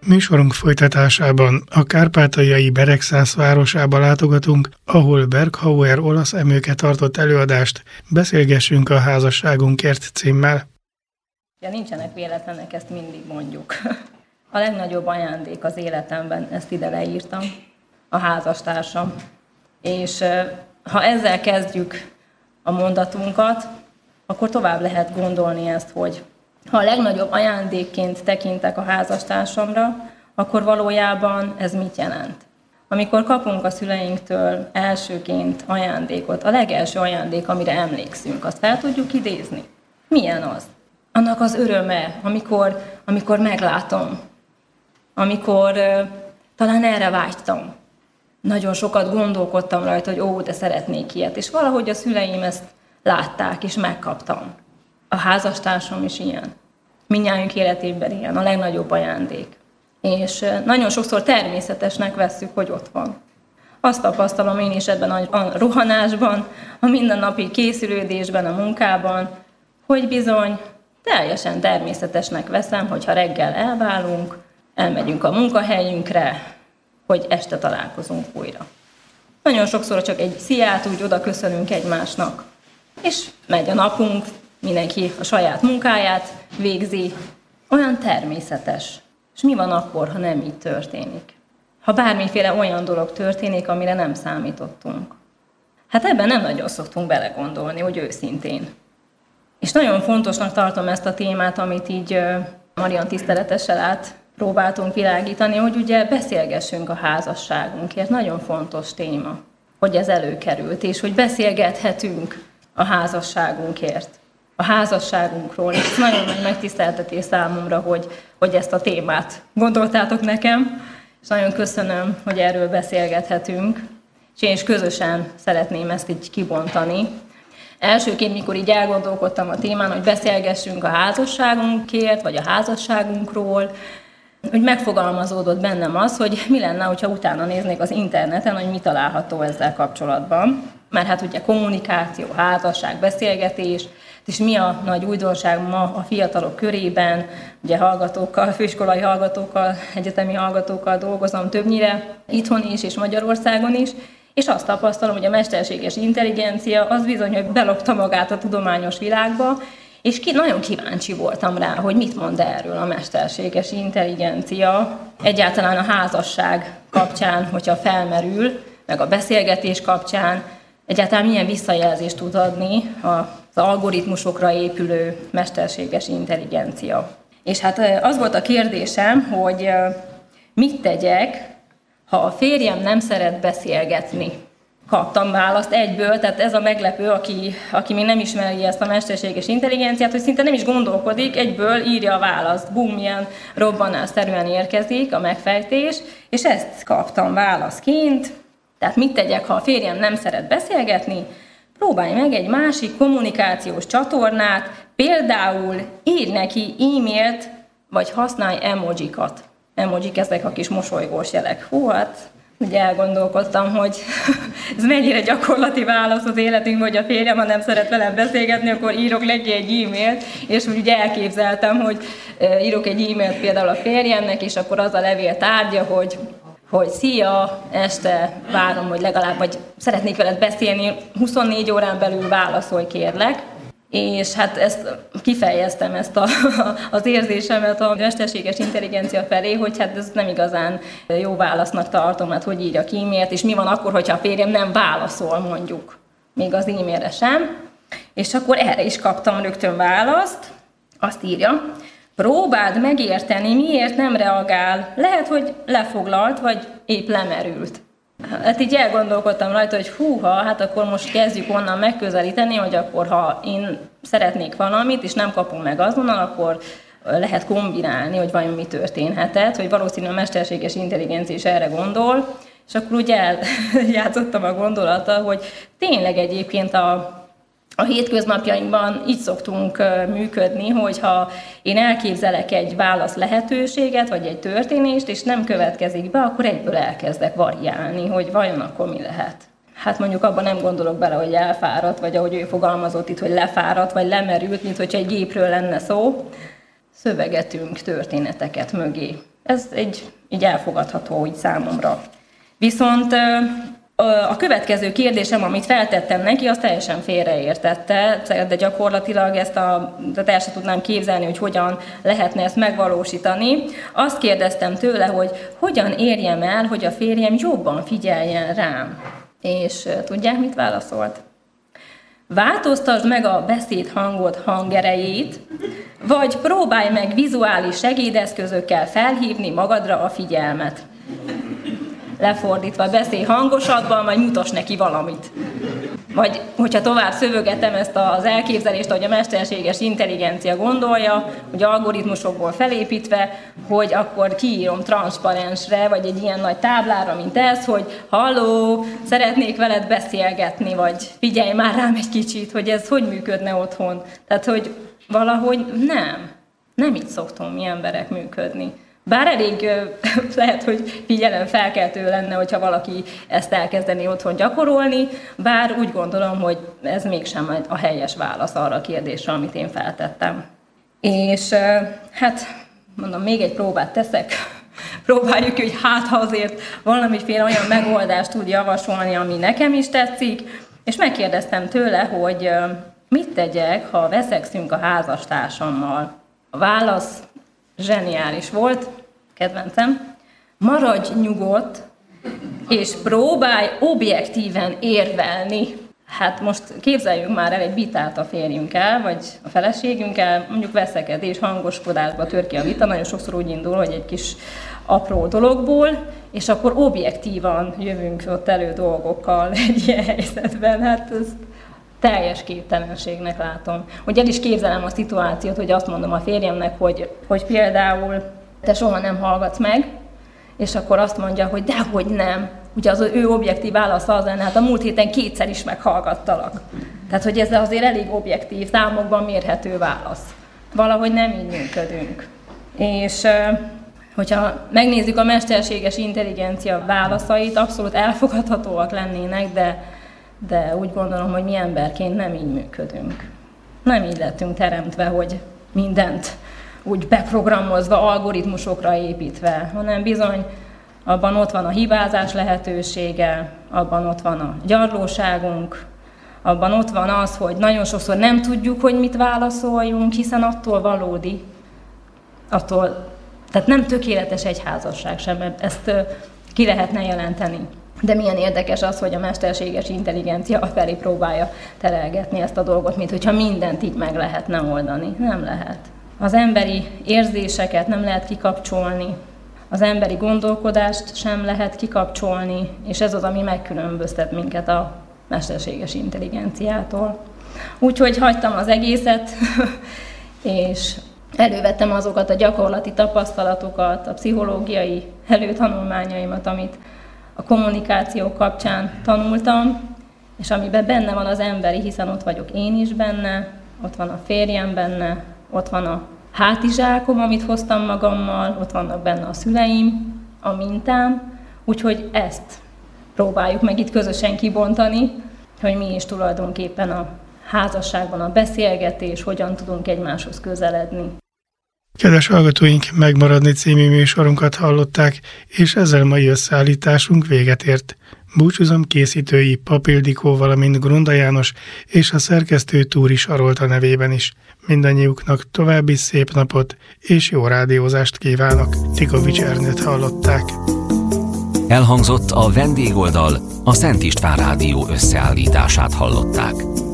Műsorunk folytatásában a kárpátaljai Beregszász városába látogatunk, ahol Berghauer olasz emőke tartott előadást. Beszélgessünk a házasságunkért címmel. Ja, nincsenek véletlenek, ezt mindig mondjuk. A legnagyobb ajándék az életemben, ezt ide leírtam, a házastársam. És ha ezzel kezdjük a mondatunkat, akkor tovább lehet gondolni ezt, hogy ha a legnagyobb ajándékként tekintek a házastársamra, akkor valójában ez mit jelent? Amikor kapunk a szüleinktől elsőként ajándékot, a legelső ajándék, amire emlékszünk, azt fel tudjuk idézni? Milyen az? Annak az öröme, amikor meglátom, amikor talán erre vágytam. Nagyon sokat gondolkodtam rajta, hogy de szeretnék ilyet, és valahogy a szüleim ezt látták, és megkaptam. A házastársam is ilyen. Mindnyájunk életében ilyen, a legnagyobb ajándék. És nagyon sokszor természetesnek vesszük, hogy ott van. Azt tapasztalom én is ebben a rohanásban, a mindennapi készülődésben, a munkában, hogy bizony teljesen természetesnek veszem, hogyha reggel elválunk, elmegyünk a munkahelyünkre, hogy este találkozunk újra. Nagyon sokszor csak egy sziát úgy oda köszönünk egymásnak, és megy a napunk, mindenki a saját munkáját végzi, olyan természetes. És mi van akkor, ha nem így történik? Ha bármiféle olyan dolog történik, amire nem számítottunk. Hát ebben nem nagyon szoktunk belegondolni, hogy őszintén. És nagyon fontosnak tartom ezt a témát, amit így Marian tiszteletessel át próbáltunk világítani, hogy ugye beszélgessünk a házasságunkért. Nagyon fontos téma, hogy ez előkerült, és hogy beszélgethetünk a házasságunkért, a házasságunkról. És ez nagyon nagy megtiszteltetés számomra, hogy ezt a témát gondoltátok nekem, és nagyon köszönöm, hogy erről beszélgethetünk, és én is közösen szeretném ezt így kibontani. Elsőként, mikor így elgondolkodtam a témán, hogy beszélgessünk a házasságunkért, vagy a házasságunkról, hogy megfogalmazódott bennem az, hogy mi lenne, hogyha utána néznék az interneten, hogy mi található ezzel kapcsolatban. Mert hát ugye kommunikáció, házasság, beszélgetés, és mi a nagy újdonság ma a fiatalok körében, ugye hallgatókkal, főiskolai hallgatókkal, egyetemi hallgatókkal dolgozom többnyire, itthon is és Magyarországon is, és azt tapasztalom, hogy a mesterséges intelligencia az bizony, hogy belopta magát a tudományos világba, és nagyon kíváncsi voltam rá, hogy mit mond erről a mesterséges intelligencia. Egyáltalán a házasság kapcsán, hogyha felmerül, meg a beszélgetés kapcsán, egyáltalán milyen visszajelzést tud adni az algoritmusokra épülő mesterséges intelligencia. És hát az volt a kérdésem, hogy mit tegyek, ha a férjem nem szeret beszélgetni. Kaptam választ egyből, tehát ez a meglepő, aki még nem ismeri ezt a mesterséges intelligenciát, hogy szinte nem is gondolkodik, egyből írja a választ. Bum, milyen robbanásszerűen érkezik a megfejtés, és ezt kaptam válaszként. Tehát mit tegyek, ha a férjem nem szeret beszélgetni? Próbálj meg egy másik kommunikációs csatornát, például írj neki e-mailt, vagy használj emojikat. Emojik, ezek a kis mosolygós jelek. Hát ugye elgondolkodtam, hogy ez mennyire gyakorlati válasz az életünkben, hogy a férjem, ha nem szeret velem beszélgetni, akkor írok neki egy e-mailt, és ugye elképzeltem, hogy írok egy e-mailt például a férjemnek, és akkor az a levél tárgya, hogy szia, este várom, hogy legalább, vagy szeretnék veled beszélni, 24 órán belül válaszolj, kérlek. És hát kifejeztem ezt az érzésemet a mesterséges intelligencia felé, hogy hát ez nem igazán jó válasznak tartom, hát hogy írjak e-mailt, és mi van akkor, hogyha a férjem nem válaszol mondjuk, még az e-mailre sem. És akkor erre is kaptam rögtön választ, azt írja, próbáld megérteni, miért nem reagál, lehet, hogy lefoglalt, vagy épp lemerült. Hát így elgondolkodtam rajta, hogy hát akkor most kezdjük onnan megközelíteni, hogy akkor ha én szeretnék valamit, és nem kapom meg azonnal, akkor lehet kombinálni, hogy vajon mi történhetett, hogy valószínűleg a mesterséges intelligencia is erre gondol, és akkor úgy eljátszottam a gondolattal, hogy tényleg egyébként a hétköznapjainkban így szoktunk működni, hogyha én elképzelek egy válasz lehetőséget, vagy egy történést, és nem következik be, akkor egyből elkezdek variálni, hogy vajon akkor mi lehet. Hát mondjuk abban nem gondolok bele, hogy elfáradt, vagy ahogy ő fogalmazott itt, hogy lefáradt, vagy lemerült, mint hogyha egy gépről lenne szó. Szövegetünk történeteket mögé. Ez így elfogadható így számomra. Viszont a következő kérdésem, amit feltettem neki, azt teljesen félreértette, de gyakorlatilag ezt el sem tudnám képzelni, hogy hogyan lehetne ezt megvalósítani. Azt kérdeztem tőle, hogy hogyan érjem el, hogy a férjem jobban figyeljen rám. És tudják, mit válaszolt? Változtasd meg a beszédhangod hangerejét, vagy próbálj meg vizuális segédeszközökkel felhívni magadra a figyelmet. Lefordítva, beszélj hangosabban, majd mutass neki valamit. Vagy, hogyha tovább szövögetem ezt az elképzelést, ahogy a mesterséges intelligencia gondolja, hogy algoritmusokból felépítve, hogy akkor kiírom transzparensre, vagy egy ilyen nagy táblára, mint ez, hogy halló, szeretnék veled beszélgetni, vagy figyelj már rám egy kicsit, hogy ez hogy működne otthon. Tehát, hogy valahogy nem így szoktunk mi emberek működni. Bár elég lehet, hogy figyelemfelkeltő lenne, hogyha valaki ezt elkezdeni otthon gyakorolni, bár úgy gondolom, hogy ez mégsem a helyes válasz arra a kérdésre, amit én feltettem. És hát mondom, még egy próbát teszek, próbáljuk, hogy ha azért valamiféle olyan megoldást tud javasolni, ami nekem is tetszik, és megkérdeztem tőle, hogy mit tegyek, ha veszekszünk a házastársammal. A válasz zseniális volt, kedvencem. Maradj nyugodt, és próbálj objektíven érvelni. Hát most képzeljünk már el egy vitát a férjünkkel, vagy a feleségünkkel, mondjuk veszekedés, hangoskodásba tör ki a vita, nagyon sokszor úgy indul, hogy egy kis apró dologból, és akkor objektívan jövünk ott elő dolgokkal egy ilyen helyzetben. Hát ez teljes képtelenségnek látom. Hogy el is képzelem a szituációt, hogy azt mondom a férjemnek, hogy például te soha nem hallgatsz meg, és akkor azt mondja, hogy dehogy nem. Ugye az ő objektív válasz az lenne, hát a múlt héten 2-szer is meghallgattalak. Tehát, hogy ez azért elég objektív, számokban mérhető válasz. Valahogy nem így működünk. És hogyha megnézzük a mesterséges intelligencia válaszait, abszolút elfogadhatóak lennének, de úgy gondolom, hogy mi emberként nem így működünk. Nem így lettünk teremtve, hogy mindent úgy beprogramozva, algoritmusokra építve, hanem bizony abban ott van a hibázás lehetősége, abban ott van a gyarlóságunk, abban ott van az, hogy nagyon sokszor nem tudjuk, hogy mit válaszoljunk, hiszen attól valódi, tehát nem tökéletes egy házasság sem, ezt ki lehetne jelenteni. De milyen érdekes az, hogy a mesterséges intelligencia afelé próbálja terelgetni ezt a dolgot, mint hogyha mindent így meg lehetne oldani. Nem lehet. Az emberi érzéseket nem lehet kikapcsolni, az emberi gondolkodást sem lehet kikapcsolni, és ez az, ami megkülönböztet minket a mesterséges intelligenciától. Úgyhogy hagytam az egészet, és elővettem azokat a gyakorlati tapasztalatokat, a pszichológiai előtanulmányaimat, amit a kommunikáció kapcsán tanultam, és amiben benne van az emberi, hiszen ott vagyok én is benne, ott van a férjem benne, ott van a hátizsákom, amit hoztam magammal, ott vannak benne a szüleim, a mintám, úgyhogy ezt próbáljuk meg itt közösen kibontani, hogy mi is tulajdonképpen a házasságban a beszélgetés, hogyan tudunk egymáshoz közeledni. Kedves hallgatóink, Megmaradni című műsorunkat hallották, és ezzel mai összeállításunk véget ért. Búcsúzom készítői Pap Ildikó, valamint Grunda János és a szerkesztő Túri Sarolta nevében is. Mindannyiuknak további szép napot és jó rádiózást kívánok. Tikovics Ernőt hallották. Elhangzott a vendégoldal, a Szent István Rádió összeállítását hallották.